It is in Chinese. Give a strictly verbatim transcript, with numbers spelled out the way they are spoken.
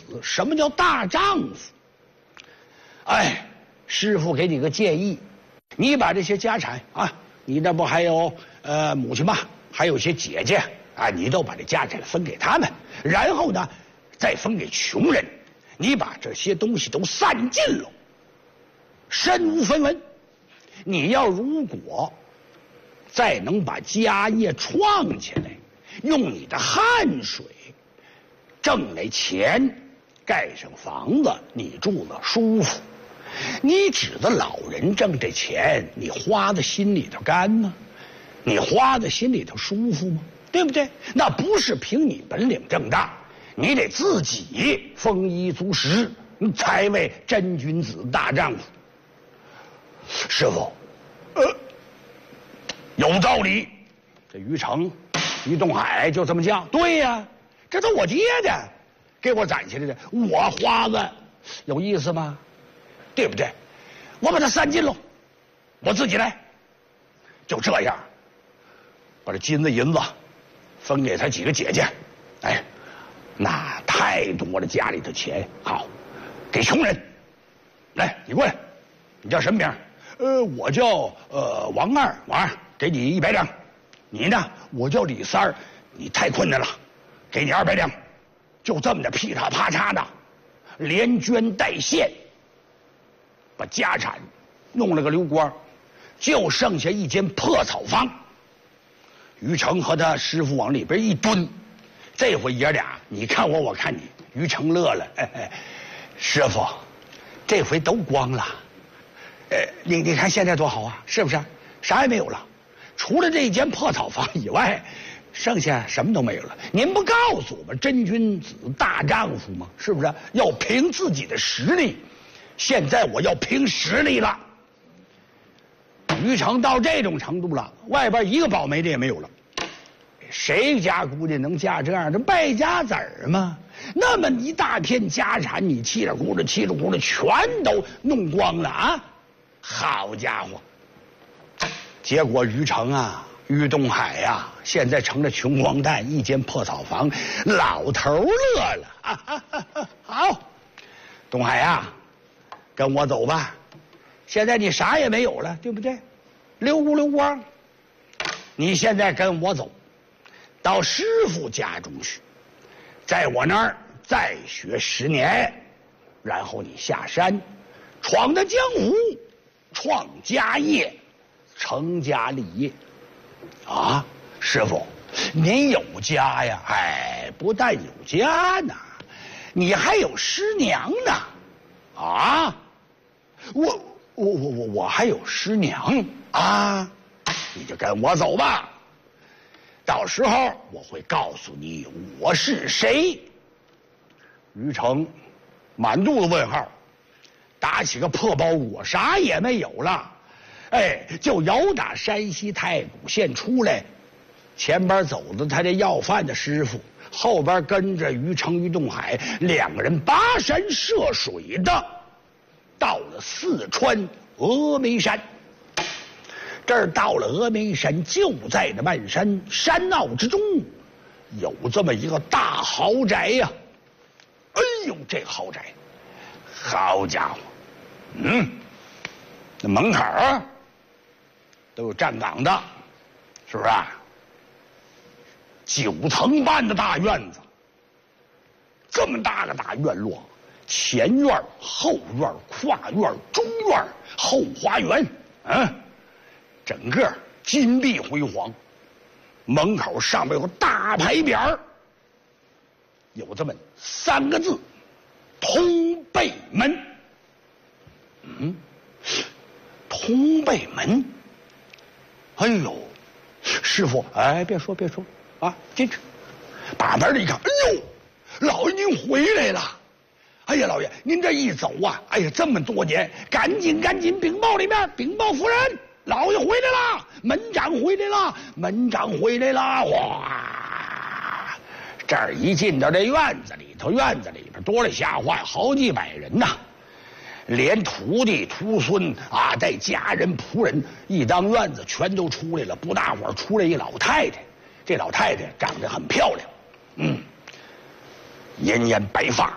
什么叫大丈夫？哎，师傅给你个建议，你把这些家产啊，你那不还有呃母亲吗？还有些姐姐啊，你都把这家产分给他们，然后呢，再分给穷人。你把这些东西都散尽了，身无分文。你要如果再能把家业创起来，用你的汗水挣来钱，盖上房子，你住得舒服。你指着老人挣这钱，你花的心里头干吗？你花的心里头舒服吗？对不对？那不是凭你本领挣大，你得自己丰衣足食，才为真君子大丈夫。师傅，呃，有道理。这于成、于东海就这么犟。对呀，这都我爹的，给我攒下来的，我花的有意思吗？对不对？我把它散尽喽，我自己来。就这样，把这金子银子分给他几个姐姐。哎，那太多了，家里的钱好，给穷人。来，你过来，你叫什么名？呃，我叫呃王二，王二，给你一百两。你呢？我叫李三儿，你太困难了，给你二百两。就这么的噼里啪嚓的，连捐带献，把家产弄了个溜光，就剩下一间破草房。于成和他师傅往里边一蹲，这回爷俩你看我我看你。于成乐了，哎哎，师傅，这回都光了。呃，你你看现在多好啊，是不是？啥也没有了，除了这一间破草房以外，剩下什么都没有了。您不告诉我们真君子大丈夫吗？是不是？要凭自己的实力。现在我要凭实力了。于成到这种程度了，外边一个保媒的也没有了。谁家姑娘能嫁这样的败家子儿吗？那么一大片家产，你嘁里咕噜嘁里咕噜全都弄光了啊！好家伙！结果于成啊，于东海呀、啊，现在成了穷光蛋，一间破草房，老头乐了。啊哈哈哈好，东海呀、啊，跟我走吧。现在你啥也没有了，对不对？溜光溜光。你现在跟我走，到师傅家中去，在我那儿再学十年，然后你下山，闯荡江湖，创家业，成家立业。啊，师傅，您有家呀？哎，不但有家呢，你还有师娘呢。啊，我我我我我还有师娘啊！你就跟我走吧，到时候我会告诉你我是谁。于成满肚子问号，打起个破包裹，啥也没有了。哎，就由打山西太谷县出来，前边走的他这要饭的师傅，后边跟着于成、于东海两个人跋山涉水的，到了四川峨眉山。这儿到了峨眉山，就在那漫山山坳之中，有这么一个大豪宅呀、啊！哎呦，这豪宅，好家伙，嗯，那门口啊都有站岗的，是不是啊？九层半的大院子，这么大个大院落，前院、后院、跨院、中院、后花园，啊，整个金碧辉煌。门口上面有个大牌匾，有这么三个字：通背门。嗯，通背门。哎呦，师傅，哎，别说别说啊，进去。把门一看，哎呦，老爷您回来了。哎呀，老爷，您这一走啊，哎呀，这么多年，赶紧赶紧禀报里面，禀报夫人，老爷回来了，门长回来了，门长回来了。哇，这儿一进到这院子里头，院子里边多了吓坏，好几百人呐。连徒弟徒孙啊，带家人仆人，一当院子全都出来了。不大会儿出来一老太太，这老太太长得很漂亮，嗯，颜颜白发，